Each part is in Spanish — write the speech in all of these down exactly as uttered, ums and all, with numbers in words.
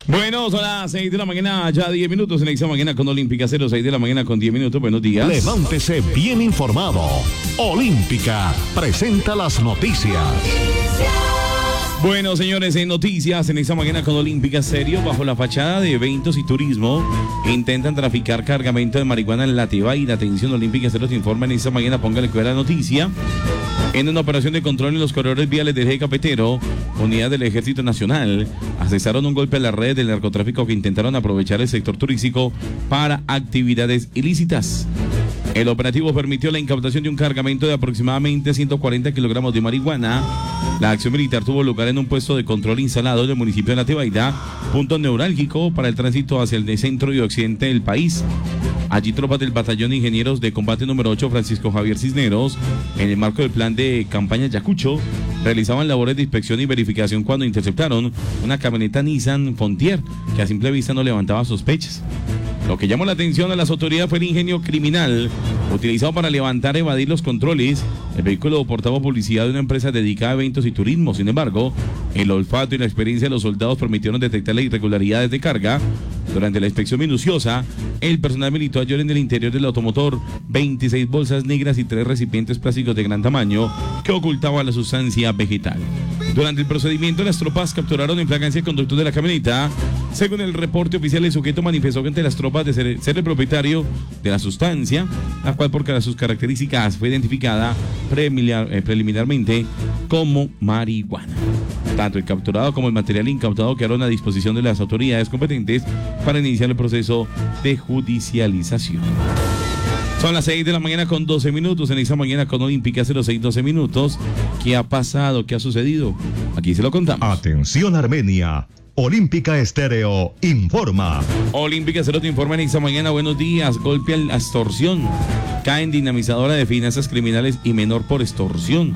Bueno, son las seis de la mañana, ya diez minutos en esta mañana con Olímpica cero, seis de la mañana con diez minutos. Buenos días. Levántese bien informado. Olímpica presenta las noticias. Bueno, señores, en noticias en esta mañana con Olímpica Serio, bajo la fachada de eventos y turismo, intentan traficar cargamento de marihuana en la Tebaida. Atención, Olímpica Serio te informa en esta mañana, póngale cuidado a la noticia. En una operación de control en los corredores viales del Eje Cafetero, unidades del Ejército Nacional asestaron un golpe a las redes del narcotráfico que intentaron aprovechar el sector turístico para actividades ilícitas. El operativo permitió la incautación de un cargamento de aproximadamente ciento cuarenta kilogramos de marihuana. La acción militar tuvo lugar en un puesto de control instalado en el municipio de La Tebaida, punto neurálgico para el tránsito hacia el centro y occidente del país. Allí tropas del Batallón de Ingenieros de Combate número ocho, Francisco Javier Cisneros, en el marco del plan de campaña Yacucho, realizaban labores de inspección y verificación cuando interceptaron una camioneta Nissan Frontier que a simple vista no levantaba sospechas. Lo que llamó la atención a las autoridades fue el ingenio criminal utilizado para levantar y evadir los controles. El vehículo portaba publicidad de una empresa dedicada a eventos y turismo. Sin embargo, el olfato y la experiencia de los soldados permitieron detectar las irregularidades de carga. Durante la inspección minuciosa, el personal militó halló en el interior del automotor veintiséis bolsas negras y tres recipientes plásticos de gran tamaño que ocultaban la sustancia vegetal. Durante el procedimiento, las tropas capturaron en flagrancia el conductor de la camioneta. Según el reporte oficial, el sujeto manifestó que ante las tropas de ser, ser el propietario de la sustancia, la cual por sus características fue identificada preliminar, eh, preliminarmente como marihuana. Tanto el capturado como el material incautado quedaron a disposición de las autoridades competentes para iniciar el proceso de judicialización. Son las seis de la mañana con doce minutos en esta mañana con Olímpica cero seis doce minutos. ¿Qué ha pasado? ¿Qué ha sucedido? Aquí se lo contamos. Atención Armenia. Olímpica Estéreo informa. Olímpica Cero te informa en esta mañana. Buenos días. Golpe a la extorsión. Caen dinamizadora de finanzas criminales y menor por extorsión.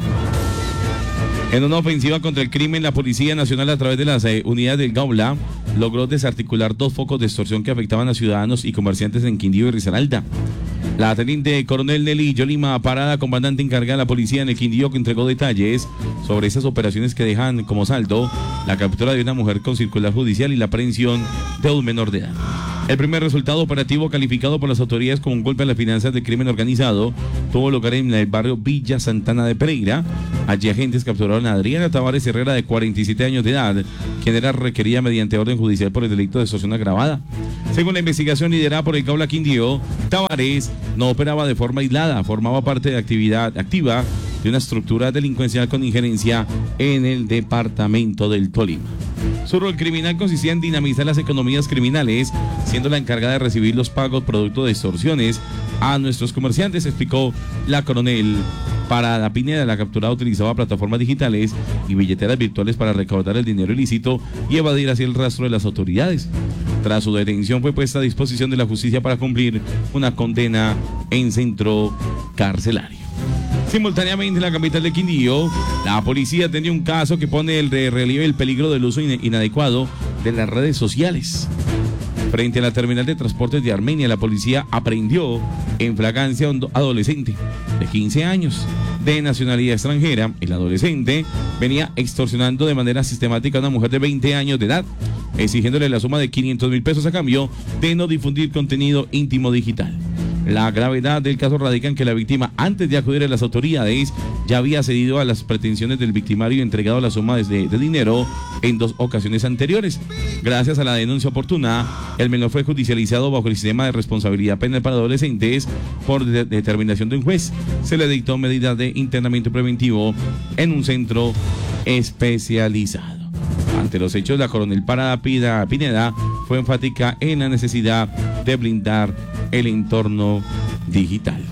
En una ofensiva contra el crimen, la Policía Nacional, a través de las eh, unidades del Gaula, logró desarticular dos focos de extorsión que afectaban a ciudadanos y comerciantes en Quindío y Risaralda. La teniente coronel Nelly Yolima Parada, comandante encargada de la policía en el Quindío, que entregó detalles sobre esas operaciones que dejan como saldo la captura de una mujer con circular judicial y la aprehensión de un menor de edad. El primer resultado operativo, calificado por las autoridades como un golpe a las finanzas del crimen organizado, tuvo lugar en el barrio Villa Santana de Pereira. Allí agentes capturaron a Adriana Tavares Herrera, de cuarenta y siete años de edad, quien era requerida mediante orden judicial por el delito de extorsión agravada. Según la investigación liderada por el Gaula Quindío, Tavares no operaba de forma aislada, formaba parte de actividad activa de una estructura delincuencial con injerencia en el departamento del Tolima. Su rol criminal consistía en dinamizar las economías criminales, siendo la encargada de recibir los pagos producto de extorsiones a nuestros comerciantes, explicó la coronel Parada Pineda. La capturada utilizaba plataformas digitales y billeteras virtuales para recaudar el dinero ilícito y evadir así el rastro de las autoridades. Tras su detención, fue puesta a disposición de la justicia para cumplir una condena en centro carcelario. Simultáneamente, en la capital de Quindío, la policía atendió un caso que pone el de relieve el peligro del uso inadecuado de las redes sociales. Frente a la terminal de transportes de Armenia, la policía aprehendió en flagrancia a un adolescente de quince años de nacionalidad extranjera. El adolescente venía extorsionando de manera sistemática a una mujer de veinte años de edad, exigiéndole la suma de quinientos mil pesos a cambio de no difundir contenido íntimo digital. La gravedad del caso radica en que la víctima, antes de acudir a las autoridades, ya había cedido a las pretensiones del victimario y entregado la suma de, de dinero en dos ocasiones anteriores. Gracias a la denuncia oportuna, el menor fue judicializado bajo el sistema de responsabilidad penal para adolescentes por de, determinación de un juez. Se le dictó medida de internamiento preventivo en un centro especializado. Ante los hechos, la coronel Parada Pineda fue enfática en la necesidad de blindar el entorno digital.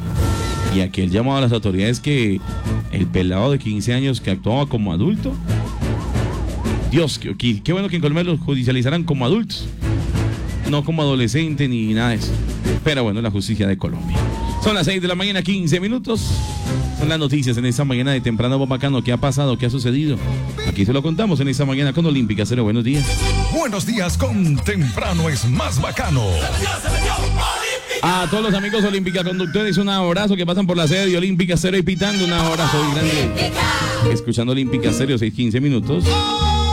Y aquí el llamado a las autoridades que el pelado de quince años que actuaba como adulto, Dios, qué, qué bueno que en Colombia los judicializarán como adultos, no como adolescente ni nada de eso. Pero bueno, la justicia de Colombia. Son las seis de la mañana, quince minutos. Son las noticias en esta mañana de temprano bacano. ¿Qué ha pasado? ¿Qué ha sucedido? Aquí se lo contamos en esta mañana con Olímpica Cero. Buenos días. Buenos días con Temprano es más bacano. A todos los amigos Olímpica conductores, un abrazo que pasan por la sede de Olímpica Cero y pitando. Un abrazo grande. Escuchando Olímpica Cero, seis quince minutos.